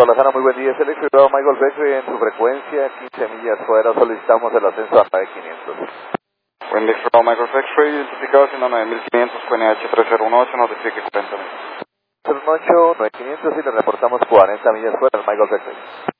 Lozano, muy buen día. Es el ex-privado Michael Beckley en su frecuencia, 15 millas fuera. Solicitamos el ascenso a 9500. Buen día, ex-privado Michael Beckley, identificado siendo 9500, QNH 3018, notifique 40 millas. 08, 9500 y le reportamos 40 millas fuera al Michael Beckley.